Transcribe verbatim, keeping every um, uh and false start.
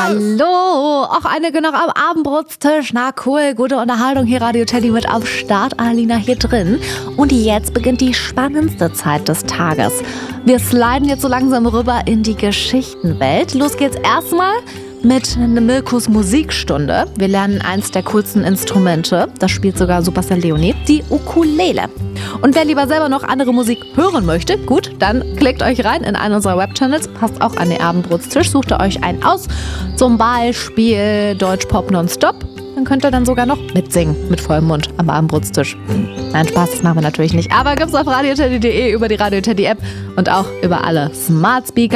Hallo, auch einige noch am Abendbrotstisch. Na cool, gute Unterhaltung hier, Radio Teddy mit am Start, Alina hier drin. Und jetzt beginnt die spannendste Zeit des Tages. Wir sliden jetzt so langsam rüber in die Geschichtenwelt. Los geht's erstmal mit Milkos Musikstunde. Wir lernen eins der coolsten Instrumente. Das spielt sogar Superstar Leonie, die Ukulele. Und wer lieber selber noch andere Musik hören möchte, gut, dann klickt euch rein in einen unserer Webchannels. Passt auch an den Abendbrotstisch. Sucht ihr euch einen aus. Zum Beispiel Deutschpop Nonstop. Dann könnt ihr dann sogar noch mitsingen mit vollem Mund am Abendbrotstisch. Nein, Spaß, das machen wir natürlich nicht. Aber gibt's auf radioteddy punkt de, über die Radio Teddy App und auch über alle Smart Speaker.